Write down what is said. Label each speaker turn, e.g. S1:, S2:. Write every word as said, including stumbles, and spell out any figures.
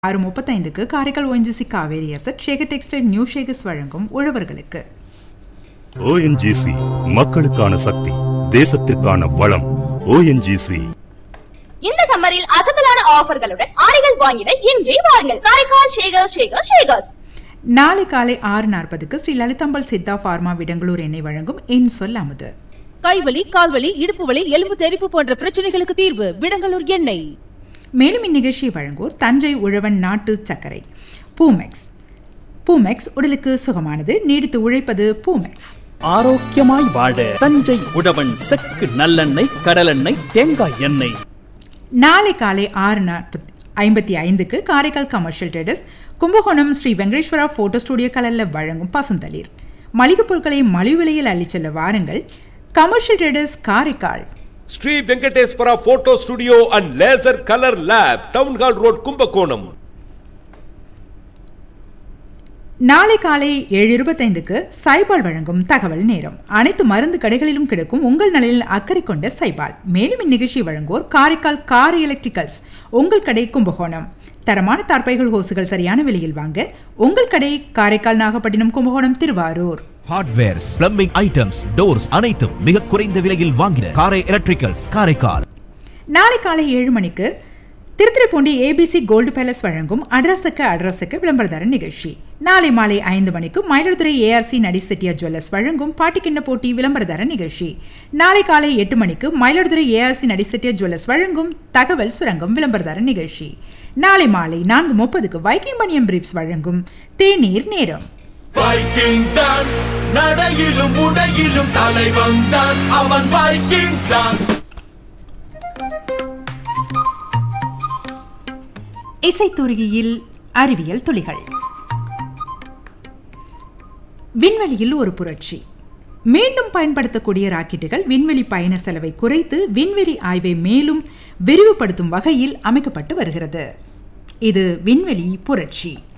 S1: ஆறு முப்பத்தைந்துக்கு Karaikal ONGC Kaveri asset Shekar textile new ஷேகர்ஸ் வழங்கும் உழவர்களுக்கு.
S2: ஓஎன்ஜிசி மக்களுக்கான சக்தி, தேசத்திற்கான வளம். ஓஎன்ஜிசி
S3: இந்த சம்மரில் அசத்தலான ஆஃபர்களுடன் ஆடைகள் வாங்கிட இன்றே வாருங்கள். காரைக்கால் ஷேகர் ஷேகர் ஷேகர்ஸ்.
S1: நாளை காலை ஆறு நாற்பதுக்கு ஸ்ரீ லலிதாம்பாள் சித்தா பார்மா விடங்களூர் எண்ணெய் வழங்கும் என் சொல் அமுது.
S4: கைவலி, கால்வலி, இடுப்பு வலி, எலும்பு தெறிப்பு போன்ற பிரச்சனைகளுக்கு தீர்வு விடங்களூர் எண்ணெய்.
S1: மேலும் இந்நிகழ்ச்சியை வழங்குவோர் தஞ்சை உழவன் நாட்டு சர்க்கரை. பூமெக்ஸ் பூமெக்ஸ் உடலுக்கு சுகமானது, நீடித்து உழைப்பது பூமெக்ஸ்.
S5: ஆரோக்கியமாய் வாழ தஞ்சை உழவன் செக்கு நல்லெண்ணெய், கடலெண்ணெய், தேங்காய் எண்ணெய்.
S1: நாளை காலை ஆறு நாற்பத்தி ஐம்பத்தி ஐந்துக்கு Karaikal commercial traders Kumbakonam Sri Venkateswara photo studio கலரில் வழங்கும் பசுந்தளிர். மளிகை பொருட்களை மலிவு விலையில் அள்ளிச் செல்ல வாருங்கள். Commercial traders Karaikal.
S6: Sri Venkateswara photo studio and laser colour lab, town hall road, Kumbakonam.
S1: நாளை காலை ஏழு இருபத்தைந்துக்கு சைபால் வழங்கும் தகவல் நேரம். அனைத்து மருந்து கடைகளிலும் கிடைக்கும் உங்கள் நலனில் அக்கறை கொண்ட சைபால். மேலும் இந்நிகழ்ச்சி வழங்குவோர் காரைக்கால் கார் எலக்ட்ரிக்கல்ஸ், உங்கள் கடை கும்பகோணம். தரமான தார்பைகள், ஹோசுகள் சரியான விலையில் வாங்க உங்கள் கடை Karaikal, Nagapattinam, Kumbakonam, Thiruvarur.
S7: Hardwares, plumbing items, doors அனைத்தும் மிக குறைந்த விலையில் வாங்கின காரை எலக்ட்ரிக்கல்ஸ், காரைக்கால்.
S1: நாளை காலை ஏழு மணிக்கு திருத்துறைப்பூண்டி ஏபிசி கோல்டு பேலஸ் வழங்கும் அட்ரஸுக்கு அட்ரஸுக்கு விளம்பரதார நிகழ்ச்சி. நாளை மாலை ஐந்து மணிக்கு மயிலாடுதுறை ஏஆர்சி நடி செட்டியா ஜுவல்லர்ஸ் வழங்கும் பாட்டிக்கிண்ண போட்டி விளம்பரதார நிகழ்ச்சி. நாளை காலை எட்டு மணிக்கு மயிலாடுதுறை ஏஆர்சி நடி செட்டியா ஜுவல்லர்ஸ் வழங்கும் தகவல் சுரங்கம் விளம்பரதார நிகழ்ச்சி. நாளை மாலை நான்கு முப்பதுக்கு வைக்கிங் பனியம் பிரீப்ஸ் வழங்கும் தேநீர் நேரம்.
S8: வைக்கிங் தான் நடையிலும் உடையிலும் தலைவன் தான் அவன், வைக்கிங் தான்.
S1: இசைத்துறையில் அறிவியல் துளிகள். விண்வெளியில் ஒரு புரட்சி. மீண்டும் பயன்படுத்தக்கூடிய ராக்கெட்டுகள் விண்வெளி பயண செலவை குறைத்து விண்வெளி ஆய்வை மேலும் விரிவுபடுத்தும் வகையில் அமைக்கப்பட்டு வருகிறது. இது விண்வெளி புரட்சி.